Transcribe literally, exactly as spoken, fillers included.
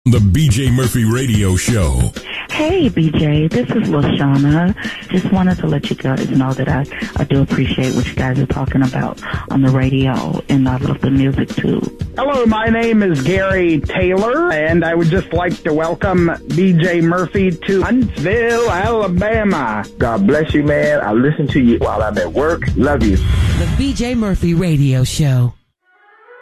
The B J Murphy Radio Show. Hey, B J, this is LaShawna. Just wanted to let you guys know that I, I do appreciate what you guys are talking about on the radio, and I love the music, too. Hello, my name is Gary Taylor, and I would just like to welcome B J Murphy to Huntsville, Alabama. God bless you, man. I listen to you while I'm at work. Love you. The B J Murphy Radio Show.